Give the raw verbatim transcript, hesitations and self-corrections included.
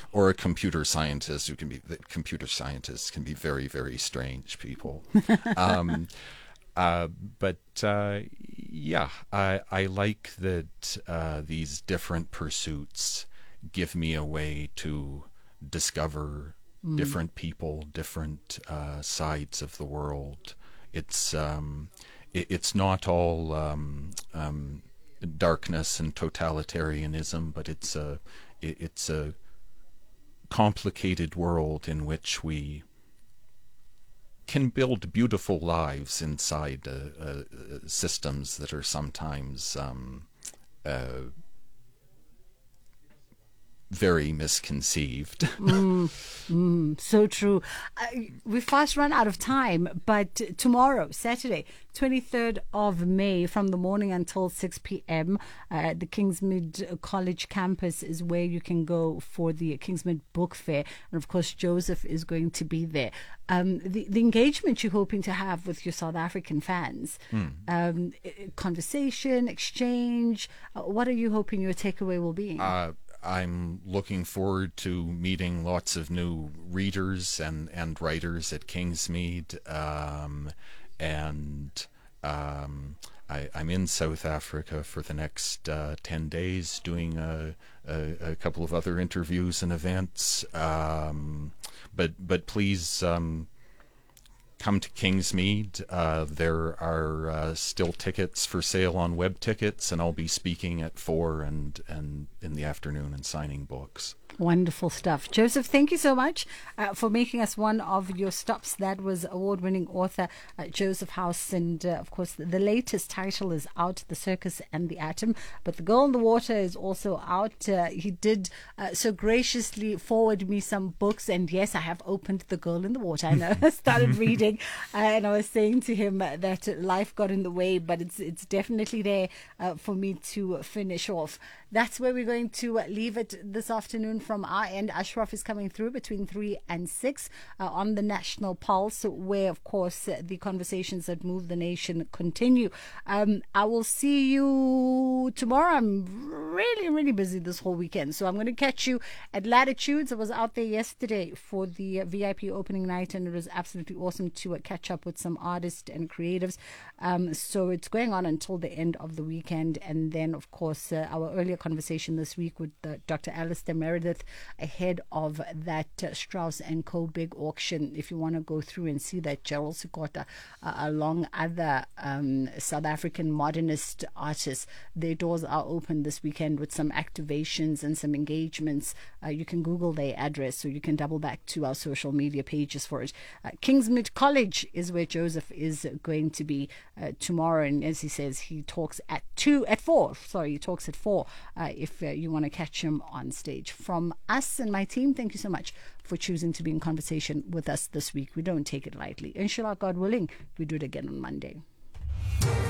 or a computer scientist who can be, computer scientists can be very, very strange people. um, uh, but uh, yeah, I, I like that uh, these different pursuits give me a way to discover mm. different people, different uh, sides of the world. It's um, it, it's not all um, um, darkness and totalitarianism, but it's a it, it's a complicated world in which we can build beautiful lives inside uh, uh, systems that are sometimes um, uh, very misconceived. mm, mm, so true. Uh, we fast run out of time, but tomorrow, Saturday, twenty-third of May, from the morning until six p.m., uh, the Kingsmead College campus is where you can go for the Kingsmead Book Fair. And of course, Joseph is going to be there. Um, the, the engagement you're hoping to have with your South African fans, mm. um, conversation, exchange, uh, what are you hoping your takeaway will be? Uh, I'm looking forward to meeting lots of new readers and, and writers at Kingsmead. Um, and um, I, I'm in South Africa for the next uh, ten days doing a, a, a couple of other interviews and events. Um, but, but please um, come to Kingsmead. Uh, there are uh, still tickets for sale on Web Tickets, and I'll be speaking at four and, and in the afternoon and signing books. Wonderful stuff. Joseph, thank you so much uh, for making us one of your stops. That was award-winning author uh, Joseph House. And, uh, of course, the latest title is out, The Circus and the Atom. But The Girl in the Water is also out. Uh, he did uh, so graciously forward me some books. And, yes, I have opened The Girl in the Water. I know. I started reading. Uh, and I was saying to him that life got in the way. But it's, it's definitely there uh, for me to finish off. That's where we're going to leave it this afternoon from our end. Ashraf is coming through between three and six uh, on the National Pulse, where, of course, uh, the conversations that move the nation continue. Um, I will see you tomorrow. I'm really, really busy this whole weekend, so I'm going to catch you at Latitudes. I was out there yesterday for the uh, V I P opening night, and it was absolutely awesome to uh, catch up with some artists and creatives. Um, so it's going on until the end of the weekend, and then, of course, uh, our earlier conversation this week with uh, Doctor Alistair Meredith ahead of that uh, Strauss and Co. big auction. If you want to go through and see that, Gerald Sikota, uh, along other um, South African modernist artists, their doors are open this weekend with some activations and some engagements. Uh, you can Google their address, so you can double back to our social media pages for it. Uh, Kingsmead College is where Joseph is going to be uh, tomorrow, and as he says, he talks at two, at four. Sorry, he talks at four. Uh, if uh, you want to catch him on stage. From us and my team, thank you so much for choosing to be in conversation with us this week. We don't take it lightly. Inshallah, God willing, we do it again on Monday.